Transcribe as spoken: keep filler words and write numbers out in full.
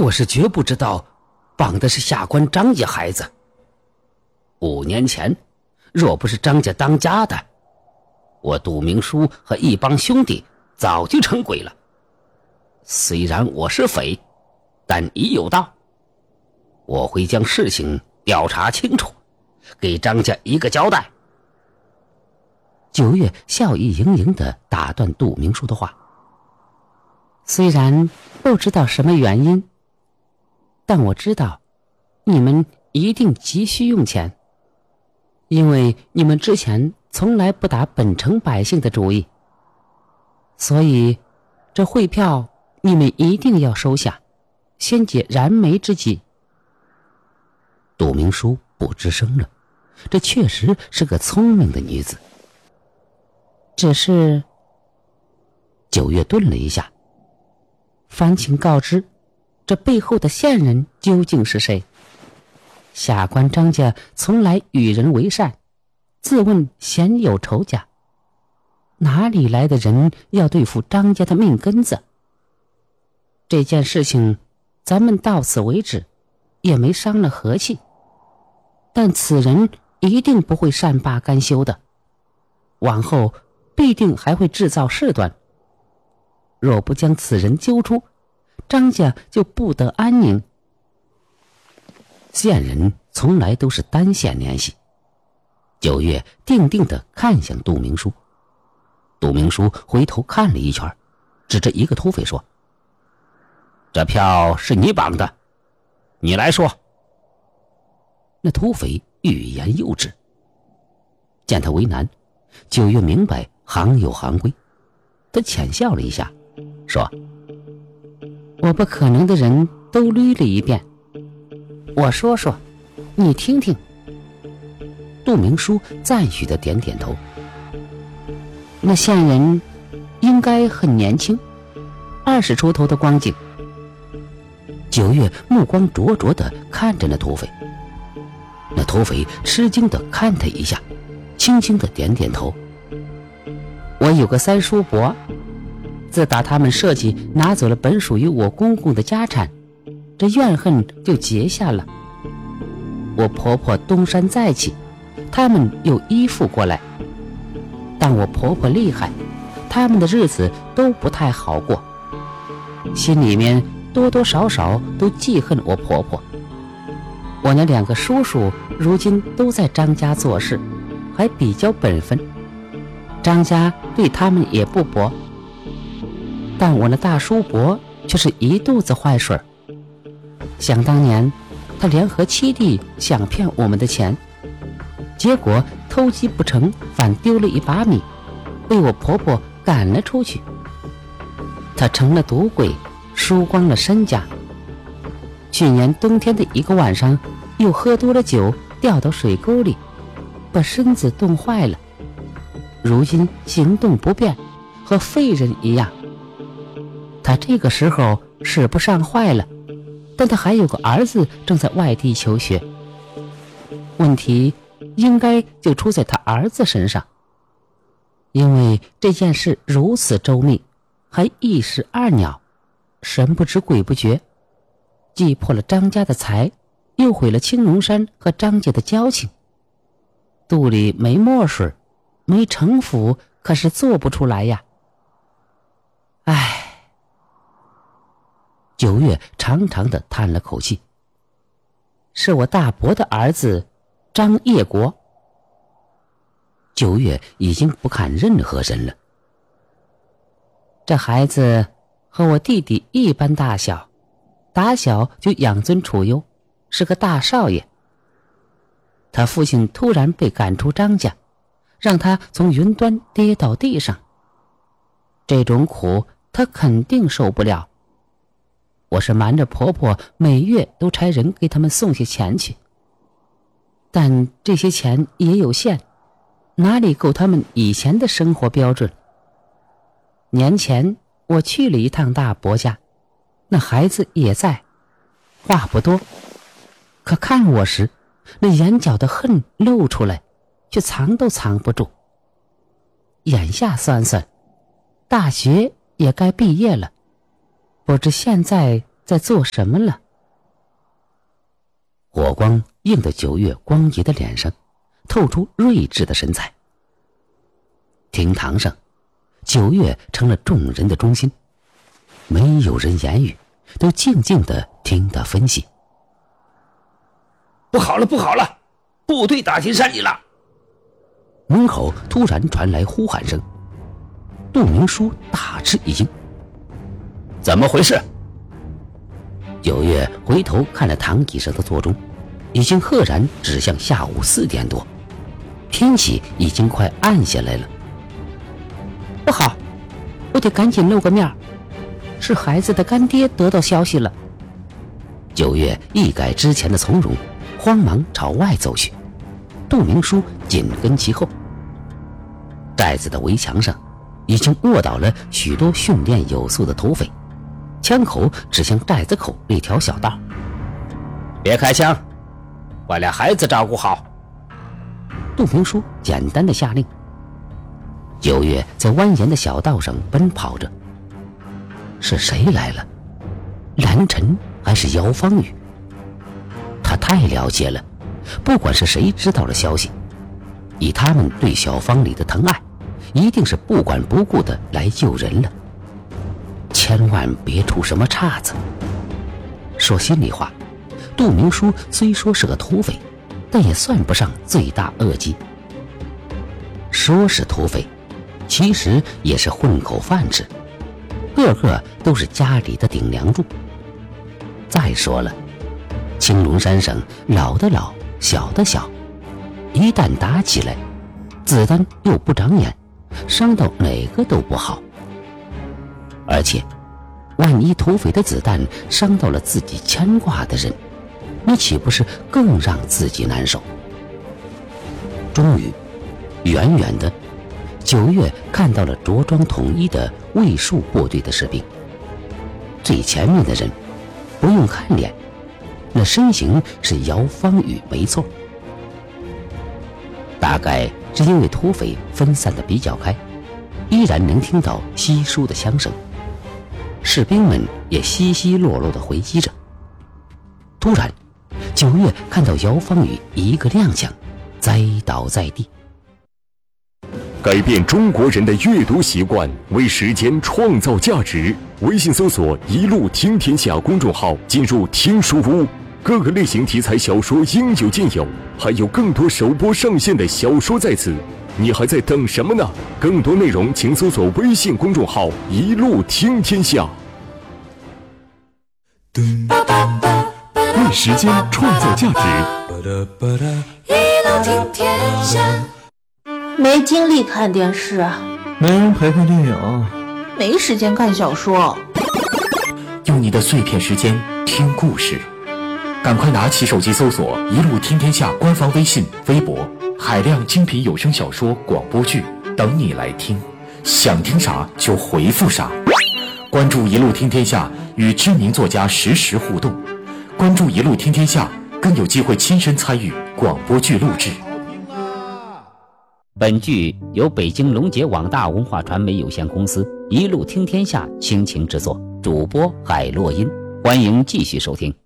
我是绝不知道绑的是下官张家孩子。五年前，若不是张家当家的，我杜明书和一帮兄弟早就成鬼了。虽然我是匪，但已有道，我会将事情调查清楚，给张家一个交代。 九月笑意盈盈地打断杜明书的话。虽然不知道什么原因，但我知道你们一定急需用钱，因为你们之前从来不打本城百姓的主意，所以这汇票你们一定要收下，先解燃眉之急。 杜明书不吱声了，这确实是个聪明的女子。 只是九月顿了一下， 烦请告知，这背后的线人究竟是谁？下官张家从来与人为善，自问鲜有仇家，哪里来的人要对付张家的命根子？这件事情咱们到此为止，也没伤了和气，但此人一定不会善罢甘休的，往后必定还会制造事端。若不将此人揪出，张家就不得安宁。 线人从来都是单线联系。九月定定地看向杜明书，杜明书回头看了一圈，指着一个土匪说：“这票是你绑的，你来说。”那土匪欲言又止。见他为难，九月明白行有行规，他浅笑了一下，说：“ 我把可能的人都捋了一遍，我说说，你听听。” 杜明书赞许的点点头。 那线人应该很年轻，二十出头的光景。 九月目光灼灼地看着那土匪，那土匪吃惊地看他一下，轻轻地点点头。 我有个三叔伯，自打他们设计拿走了本属于我公公的家产，这怨恨就结下了。我婆婆东山再起，他们又依附过来，但我婆婆厉害，他们的日子都不太好过，心里面多多少少都记恨我婆婆。我那两个叔叔如今都在张家做事，还比较本分，张家对他们也不薄，但我那大叔伯却是一肚子坏水。想当年他联合七弟想骗我们的钱，结果偷鸡不成反丢了一把米，被我婆婆赶了出去。他成了赌鬼，输光了身家。去年冬天的一个晚上，又喝多了酒，掉到水沟里，把身子冻坏了，如今行动不便，和废人一样。他这个时候使不上坏了，但他还有个儿子正在外地求学，问题应该就出在他儿子身上。因为这件事如此周密，还一石二鸟，神不知鬼不觉，既破了张家的财，又毁了青龙山和张家的交情。肚里没墨水，没城府，可是做不出来呀。唉。 九月长长的叹了口气。 是我大伯的儿子张业国。 九月已经不看任何人了。 这孩子和我弟弟一般大小，打小就养尊处优，是个大少爷。他父亲突然被赶出张家，让他从云端跌到地上，这种苦他肯定受不了。我是瞒着婆婆，每月都差人给他们送些钱去，但这些钱也有限，哪里够他们以前的生活标准。年前我去了一趟大伯家，那孩子也在，话不多，可看我时，那眼角的恨露出来，却藏都藏不住。眼下算算，大学也该毕业了，不知现在在在做什么了。 火光映得九月光洁的脸上透出睿智的神采。厅堂上，九月成了众人的中心，没有人言语，都静静地听他分析。 不好了，不好了，部队打进山里了！ 门口突然传来呼喊声，杜明书大吃一惊。 怎么回事？ 九月回头看了躺椅上的座钟，已经赫然指向下午四点多，天气已经快暗下来了。 不好，我得赶紧露个面，是孩子的干爹得到消息了。 九月一改之前的从容，慌忙朝外走去，杜明书紧跟其后。寨子的围墙上已经卧倒了许多训练有素的土匪，枪口指向寨子口那条小道。 别开枪，把俩孩子照顾好。 杜明书简单的下令。九月在蜿蜒的小道上奔跑着，是谁来了？蓝晨还是姚芳雨？他太了解了，不管是谁知道了消息，以他们对小芳里的疼爱，一定是不管不顾的来救人了。千万别出什么岔子。说心里话，杜明书虽说是个土匪，但也算不上罪大恶极。说是土匪，其实也是混口饭吃，个个都是家里的顶梁柱。再说了，青龙山上老的老，小的小，一旦打起来，子弹又不长眼，伤到哪个都不好。而且万一土匪的子弹伤到了自己牵挂的人，那岂不是更让自己难受？终于远远的，九月看到了着装统一的卫戍部队的士兵。最前面的人不用看脸，那身形是姚芳雨没错。大概是因为土匪分散的比较开，依然能听到稀疏的枪声，士兵们也稀稀落落地回击着。突然，九月看到姚芳雨一个踉跄，栽倒在地。 改变中国人的阅读习惯，为时间创造价值。微信搜索“一路听天下”公众号，进入听书屋，各个类型题材小说应有尽有，还有更多首播上线的小说在此，你还在等什么呢？更多内容请搜索微信公众号“一路听天下”。为时间创造价值。 一路听天下。 没精力看电视， 没人陪看电影， 没时间看小说。 用你的碎片时间听故事，赶快拿起手机搜索“一路听天下”官方微信、微博，海量精品有声小说、广播剧等你来听，想听啥就回复啥。关注“一路听天下”，与知名作家实时互动。关注“一路听天下”，更有机会亲身参与广播剧录制。 本剧由北京龙杰网大文化传媒有限公司一路听天下倾情制作，主播海洛因，欢迎继续收听。